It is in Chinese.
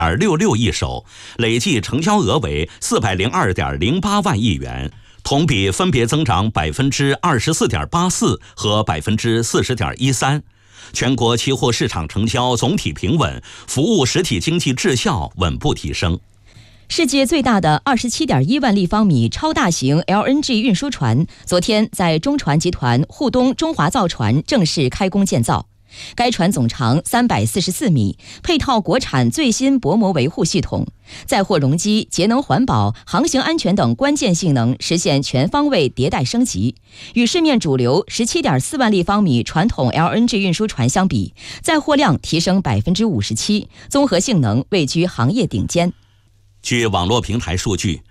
2.66亿手，累计成交额为402.08万亿元，同比分别增长24.84%和40.13%。全国期货市场成交总体平稳，服务实体经济质效稳步提升。 世界最大的27.1万立方米超大型 LNG 运输船，昨天在中船集团沪东中华造船正式开工建造。该船总长344米，配套国产最新薄膜维护系统，载货容积、节能环保、航行安全等关键性能实现全方位迭代升级。与市面主流17.4万立方米传统 LNG 运输船相比，载货量提升57%，综合性能位居行业顶尖。 据网络平台数据，